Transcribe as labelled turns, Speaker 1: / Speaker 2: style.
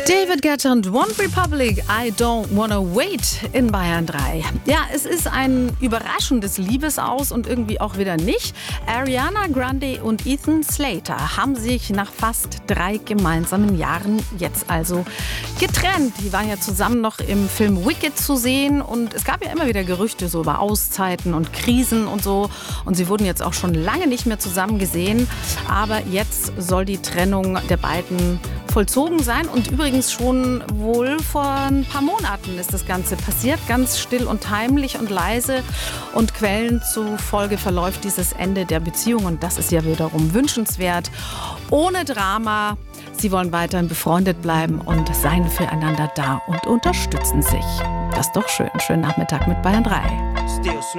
Speaker 1: David Guetta und One Republic, I Don't Wanna Wait in Bayern 3. Ja, es ist ein überraschendes Liebesaus und irgendwie auch wieder nicht. Ariana Grande und Ethan Slater haben sich nach fast 3 gemeinsamen Jahren jetzt also getrennt. Die waren ja zusammen noch im Film Wicked zu sehen und es gab ja immer wieder Gerüchte so über Auszeiten und Krisen und so. Und sie wurden jetzt auch schon lange nicht mehr zusammen gesehen. Aber jetzt soll die Trennung der beiden vollzogen sein und übrigens schon wohl vor ein paar Monaten ist das Ganze passiert, ganz still und heimlich und leise und Quellen zufolge verläuft dieses Ende der Beziehung und das ist ja wiederum wünschenswert, ohne Drama. Sie wollen weiterhin befreundet bleiben und seien füreinander da und unterstützen sich. Das ist doch schön. Schönen Nachmittag mit Bayern 3.